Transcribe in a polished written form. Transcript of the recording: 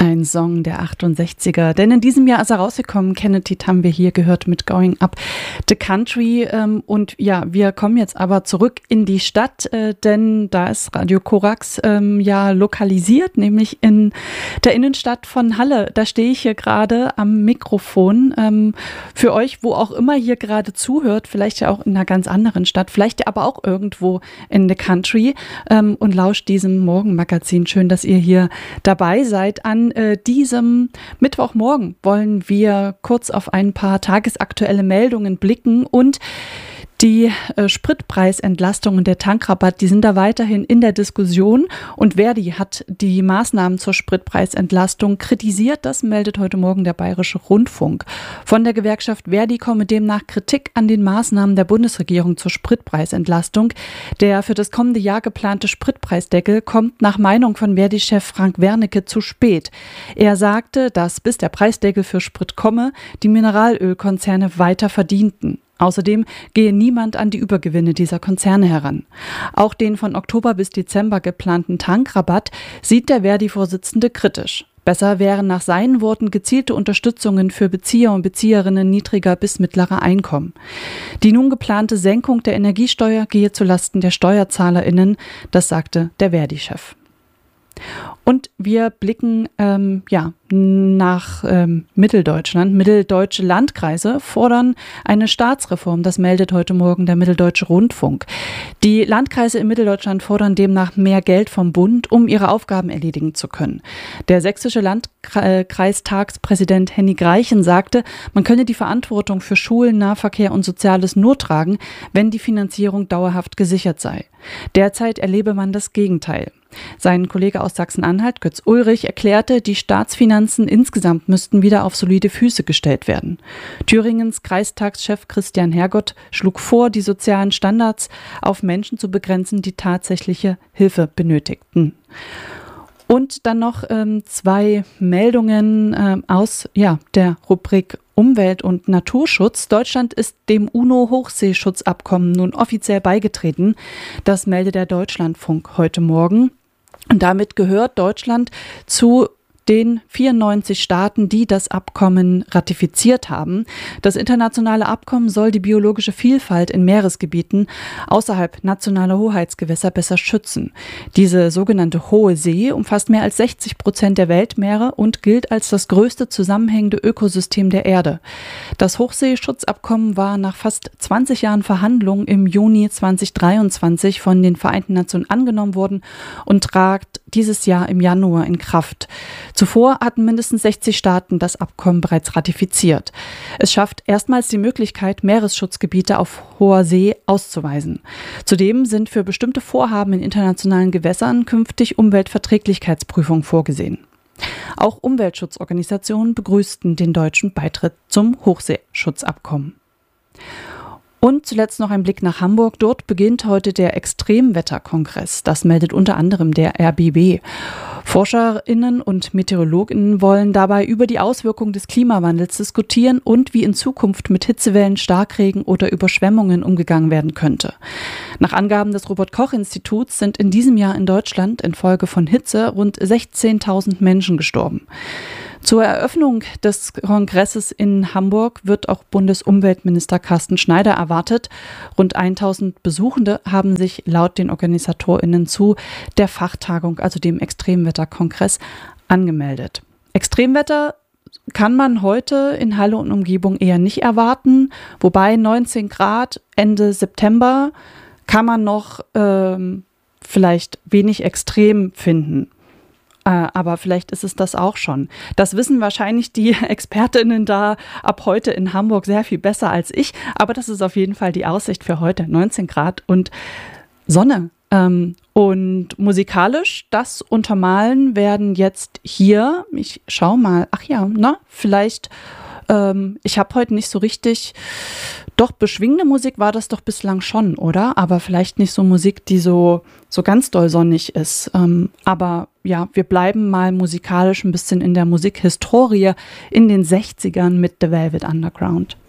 Ein Song der 68er, denn in diesem Jahr ist er rausgekommen. Kennedy haben wir hier gehört mit Going Up the Country. Und ja, wir kommen jetzt aber zurück in die Stadt, denn da ist Radio Korax ja lokalisiert, nämlich in der Innenstadt von Halle. Da stehe ich hier gerade am Mikrofon. Für euch, wo auch immer hier gerade zuhört, vielleicht ja auch in einer ganz anderen Stadt, vielleicht aber auch irgendwo in the Country und lauscht diesem Morgenmagazin. Schön, dass ihr hier dabei seid. An diesem Mittwochmorgen wollen wir kurz auf ein paar tagesaktuelle Meldungen blicken und die Spritpreisentlastung und der Tankrabatt, die sind da weiterhin in der Diskussion und Verdi hat die Maßnahmen zur Spritpreisentlastung kritisiert. Das meldet heute Morgen der Bayerische Rundfunk. Von der Gewerkschaft Verdi komme demnach Kritik an den Maßnahmen der Bundesregierung zur Spritpreisentlastung. Der für das kommende Jahr geplante Spritpreisdeckel kommt nach Meinung von Verdi-Chef Frank Wernicke zu spät. Er sagte, dass bis der Preisdeckel für Sprit komme, die Mineralölkonzerne weiter verdienten. Außerdem gehe niemand an die Übergewinne dieser Konzerne heran. Auch den von Oktober bis Dezember geplanten Tankrabatt sieht der Verdi-Vorsitzende kritisch. Besser wären nach seinen Worten gezielte Unterstützungen für Bezieher und Bezieherinnen niedriger bis mittlerer Einkommen. Die nun geplante Senkung der Energiesteuer gehe zulasten der SteuerzahlerInnen, das sagte der Verdi-Chef. Und wir blicken nach Mitteldeutschland. Mitteldeutsche Landkreise fordern eine Staatsreform. Das meldet heute Morgen der Mitteldeutsche Rundfunk. Die Landkreise in Mitteldeutschland fordern demnach mehr Geld vom Bund, um ihre Aufgaben erledigen zu können. Der sächsische Landkreistagspräsident Henning Greichen sagte, man könne die Verantwortung für Schulen, Nahverkehr und Soziales nur tragen, wenn die Finanzierung dauerhaft gesichert sei. Derzeit erlebe man das Gegenteil. Sein Kollege aus Sachsen-Anhalt, Götz Ulrich, erklärte, die Staatsfinanzen insgesamt müssten wieder auf solide Füße gestellt werden. Thüringens Kreistagschef Christian Hergott schlug vor, die sozialen Standards auf Menschen zu begrenzen, die tatsächliche Hilfe benötigten. Und dann noch zwei Meldungen aus der Rubrik Umwelt- und Naturschutz. Deutschland ist dem UNO-Hochseeschutzabkommen nun offiziell beigetreten. Das meldet der Deutschlandfunk heute Morgen. Und damit gehört Deutschland zu den 94 Staaten, die das Abkommen ratifiziert haben. Das internationale Abkommen soll die biologische Vielfalt in Meeresgebieten außerhalb nationaler Hoheitsgewässer besser schützen. Diese sogenannte Hohe See umfasst mehr als 60% der Weltmeere und gilt als das größte zusammenhängende Ökosystem der Erde. Das Hochseeschutzabkommen war nach fast 20 Jahren Verhandlungen im Juni 2023 von den Vereinten Nationen angenommen worden und trat dieses Jahr im Januar in Kraft. Zuvor hatten mindestens 60 Staaten das Abkommen bereits ratifiziert. Es schafft erstmals die Möglichkeit, Meeresschutzgebiete auf hoher See auszuweisen. Zudem sind für bestimmte Vorhaben in internationalen Gewässern künftig Umweltverträglichkeitsprüfungen vorgesehen. Auch Umweltschutzorganisationen begrüßten den deutschen Beitritt zum Hochseeschutzabkommen. Und zuletzt noch ein Blick nach Hamburg. Dort beginnt heute der Extremwetterkongress. Das meldet unter anderem der RBB. ForscherInnen und MeteorologInnen wollen dabei über die Auswirkungen des Klimawandels diskutieren und wie in Zukunft mit Hitzewellen, Starkregen oder Überschwemmungen umgegangen werden könnte. Nach Angaben des Robert-Koch-Instituts sind in diesem Jahr in Deutschland infolge von Hitze rund 16.000 Menschen gestorben. Zur Eröffnung des Kongresses in Hamburg wird auch Bundesumweltminister Carsten Schneider erwartet. Rund 1.000 Besuchende haben sich laut den OrganisatorInnen zu der Fachtagung, also dem Extremwetterkongress, angemeldet. Extremwetter kann man heute in Halle und Umgebung eher nicht erwarten, wobei 19 Grad Ende September kann man noch vielleicht wenig extrem finden. Aber vielleicht ist es das auch schon. Das wissen wahrscheinlich die ExpertInnen da ab heute in Hamburg sehr viel besser als ich. Aber das ist auf jeden Fall die Aussicht für heute. 19 Grad und Sonne. Und musikalisch, das Untermalen werden jetzt hier, ich schau mal, vielleicht, ich habe heute nicht so richtig, doch beschwingende Musik war das doch bislang schon, oder? Aber vielleicht nicht so Musik, die so ganz doll sonnig ist. Aber ja, wir bleiben mal musikalisch ein bisschen in der Musikhistorie in den 60ern mit The Velvet Underground.